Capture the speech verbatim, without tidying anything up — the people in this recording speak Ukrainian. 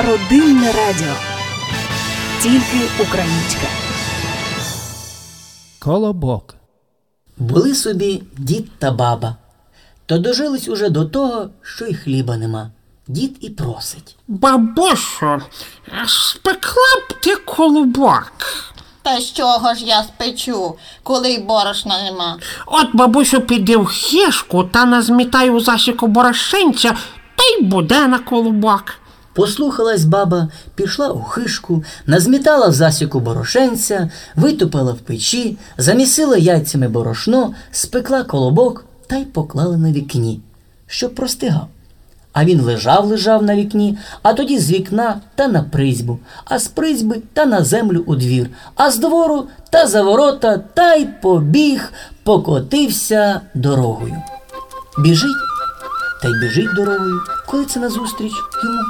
Родинне радіо. Тільки українське. Колобок. Були собі дід та баба. То дожились уже до того, що й хліба нема. Дід і просить. Бабусю, спекла б ти колобок? Та з чого ж я спечу, коли й борошна нема? От, бабусю, піди в хішку та назмітай у засіку борошенця, та й буде на колобок. Послухалась баба, пішла у хишку, назмітала в засіку борошенця, витопила в печі, замісила яйцями борошно, спекла колобок та й поклала на вікні, щоб простигав. А він лежав-лежав на вікні, а тоді з вікна та на призьбу, а з призьби та на землю у двір, а з двору та за ворота та й побіг, покотився дорогою. Біжить, та й біжить дорогою, коли це назустріч йому